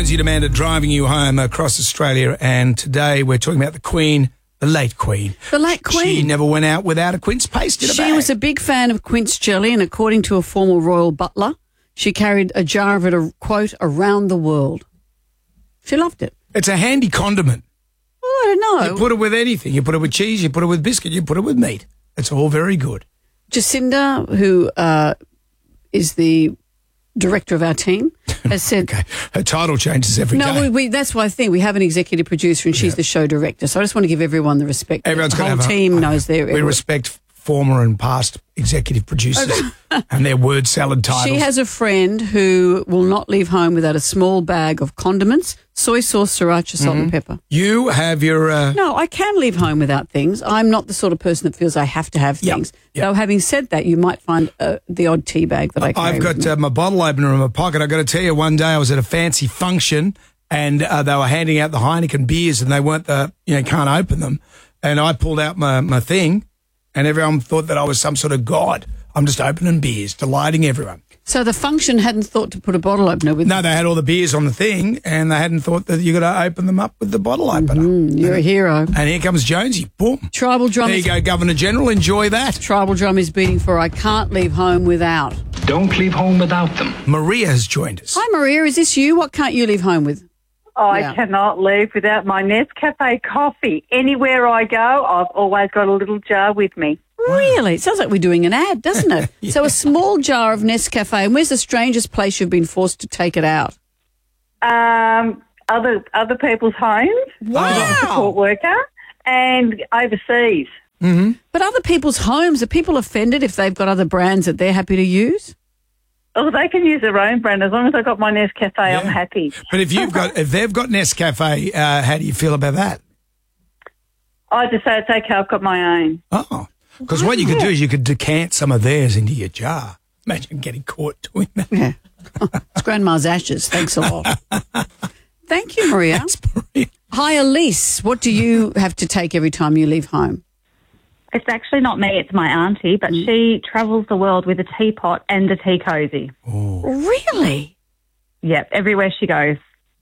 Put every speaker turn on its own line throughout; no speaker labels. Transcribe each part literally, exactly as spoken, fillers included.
Jonesy and Amanda driving you home across Australia, and today we're talking about the Queen, the late Queen.
The late Queen.
She never went out without a quince paste in a
She
bag.
was a big fan of quince jelly, and according to a former royal butler, she carried a jar of it, a quote, around the world. She loved it.
It's a handy condiment.
Well, I don't know.
You put it with anything. You put it with cheese, you put it with biscuit, you put it with meat. It's all very good.
Jacinda, who uh, is the director of our team, has said...
Okay. Her title changes every
no,
day.
we, we, that's why I think we have an executive producer and she's yeah. the show director. So I just want to give everyone the respect.
Everyone's
the
got
whole
to have
team
a,
knows their...
We respect former and past executive producers and their word salad titles.
She has a friend who will not leave home without a small bag of condiments, soy sauce, sriracha, salt
mm-hmm.
and pepper.
You have your... Uh...
No, I can leave home without things. I'm not the sort of person that feels I have to have
yep.
things.
Yep.
Though having said that, you might find uh, the odd tea bag that I carry.
I've got uh, my bottle opener in my pocket. I've got to tell you, one day I was at a fancy function and uh, they were handing out the Heineken beers and they weren't the, you know, can't open them. And I pulled out my, my thing and everyone thought that I was some sort of god. I'm just opening beers, delighting everyone.
So the function hadn't thought to put a bottle opener with...
No, they had all the beers on the thing and they hadn't thought that you got to open them up with the bottle opener.
Mm, you're
and,
a hero.
And here comes Jonesy. Boom.
Tribal drum.
There you go, Governor General. Enjoy that.
Tribal drum is beating for I can't leave home without.
Don't leave home without them.
Maria has joined us.
Hi, Maria. Is this you? What can't you leave home with?
I
yeah.
cannot leave without my Nescafe coffee. Anywhere I go, I've always got a little jar with me.
Really? It sounds like we're doing an ad, doesn't it?
yeah.
So a small jar of Nescafe. And where's the strangest place you've been forced to take it out?
Um, other other people's homes.
Wow.
I'm a support worker. And overseas.
Mm-hmm.
But other people's homes, are people offended if they've got other brands that they're happy to use?
Oh, they can use their own brand. As long as I've got my Nescafe, yeah. I'm happy.
But if you've got, if they've got Nescafe, uh, how do you feel about that?
I just say it's okay. I've got my own.
Oh, because what you could do is you could decant some of theirs into your jar. Imagine getting caught doing that.
Yeah, it's Grandma's ashes. Thanks a lot. Thank you, Maria.
Thanks, Maria.
Hi, Elise. What do you have to take every time you leave home?
It's actually not me, it's my auntie, but mm. she travels the world with a teapot and a tea cosy.
Oh.
Really?
Yep, everywhere she goes.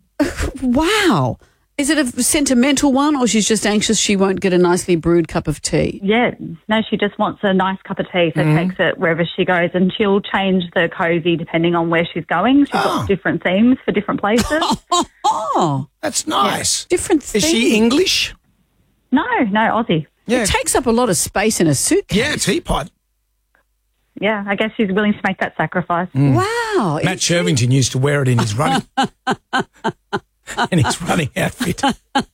Wow. Is it a sentimental one or she's just anxious she won't get a nicely brewed cup of tea?
Yeah, no, she just wants a nice cup of tea, so mm. takes it wherever she goes, and she'll change the cosy depending on where she's going. She's
oh.
got different themes for different places.
Oh,
that's nice.
Yeah. Different themes.
Is she English?
No, no, Aussie.
Yeah. It takes up a lot of space in a suitcase.
Yeah, teapot.
Yeah, I guess she's willing to make that sacrifice.
Mm. Wow.
Matt Shervington used to wear it in his running in his running outfit.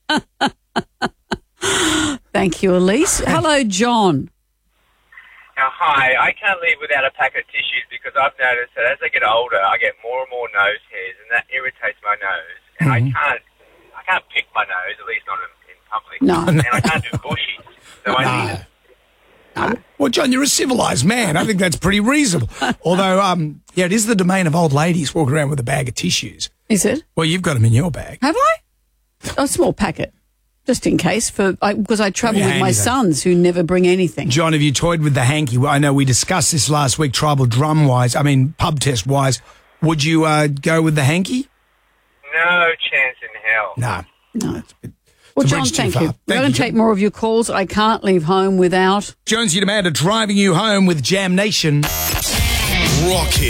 Thank you, Elise. Hello, John.
Now, hi. I can't leave without a packet of tissues because I've noticed that as I get older, I get more and more nose hairs, and that irritates my nose. And mm-hmm. I can't, I can't pick my nose, at least not in, in public.
No.
And I can't do bushies. So I
no.
need it.
No. Well, John, you're a civilised man. I think that's pretty reasonable. Although, um, yeah, it is the domain of old ladies walking around with a bag of tissues.
Is it?
Well, you've got them in your bag.
Have I? A small packet, just in case, for because I, I travel with my sons who never bring anything.
John, have you toyed with the hanky? Well, I know we discussed this last week, tribal drum-wise, I mean, pub test-wise. Would you uh, go with the hanky?
No chance in hell.
No.
No. Well, John, thank you. We're going to take more of your calls. I can't leave home without...
Jonesy and Amanda driving you home with Jam Nation.
Rock it.